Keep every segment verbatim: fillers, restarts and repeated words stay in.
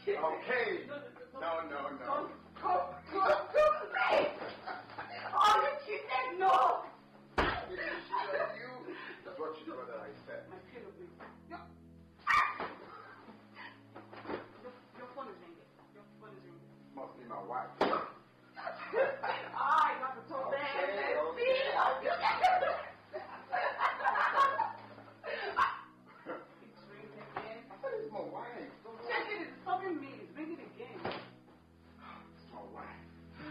Okay. No, no, no. Don't, don't, don't, don't say. Oh, you cheated, no. Did she cheat you? That's what you brother I said. My pillow, please. Your, your phone is ringing. Your phone is ringing. Must be my wife. Ah, you have to talk Okay, there. okay. It's ringing again. I said it's my wife. Check it, it's stopping me. It's ringing again. It's my wife.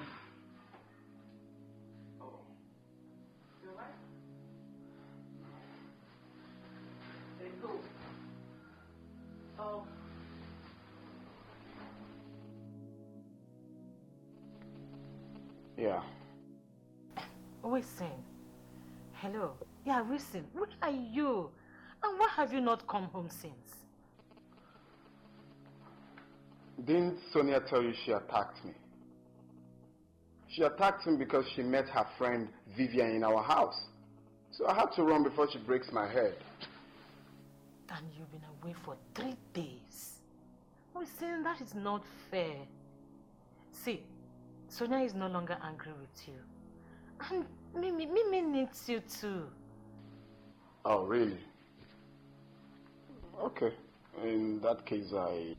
Oh. Your wife? Then who? Oh. Yeah. Listen. Hello. Yeah, listen. Where are you? And why have you not come home since? Didn't Sonia tell you she attacked me? She attacked me because she met her friend Vivian in our house. So I had to run before she breaks my head. And you've been away for three days. Listen, that is not fair. See, Sonia is no longer angry with you. And Mimi, Mimi needs you too. Oh, really? Okay. In that case, I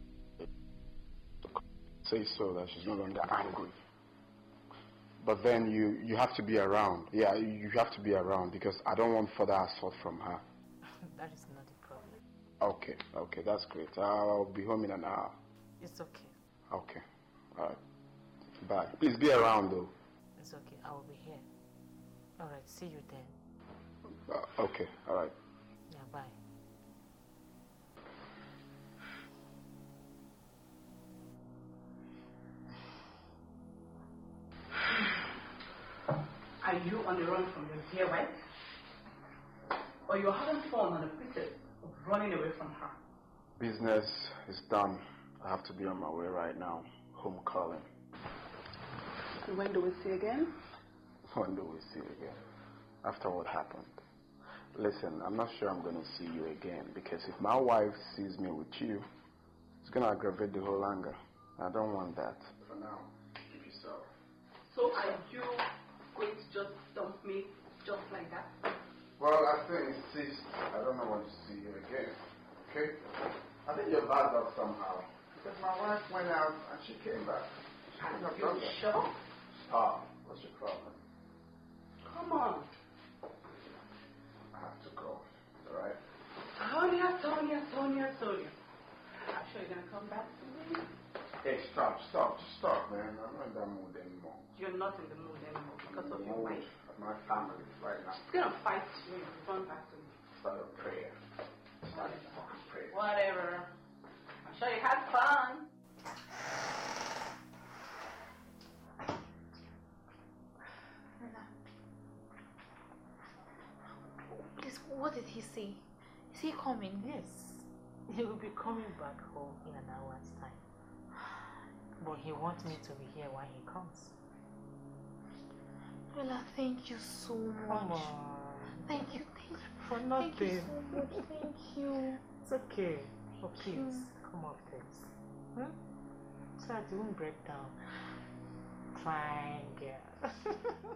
say so that she's no longer angry. But then you, you have to be around. Yeah, you have to be around because I don't want further assault from her. That is not a problem. Okay, okay, that's great. I'll be home in an hour. It's okay. Okay, alright. Bye. Please be around though. It's okay, I will be here. Alright, see you then. Uh, okay, alright. Yeah, bye. Are you on the run from your dear wife? Or you're having fun on the pretext of running away from her? Business is done. I have to be on my way right now. Home calling. When do we see again? When do we see again? After what happened. Listen, I'm not sure I'm going to see you again because if my wife sees me with you, it's going to aggravate the whole anger. I don't want that. For now, keep yourself. So are you going to just dump me just like that? Well, I think insist. I don't know when to see you again. Okay? I think you're bad up somehow. Because my wife went out and she came back. She Are you sure? Stop. What's your problem? Come on. I have to go. Alright? Sonia, Sonia, Sonia, Sonia. I'm sure you're going to come back to me. Hey, stop, stop, stop, man. I'm not in that mood anymore. You're not in the mood anymore because of I'm your wife. of my family right now. She's going to fight you and run back to me. Start a prayer. Start a fucking prayer. Whatever. I'm sure you had fun. Please, what did he say? Is he coming? Yes. He will be coming back home in an hour's time. But he wants me to be here when he comes. Bella, thank you so much. Come on. Thank you, thank you. For nothing. Thank you so much, thank you. It's okay. Thank Oh, please, you. come up, please. Hmm? So that you won't break down. Fine, girl.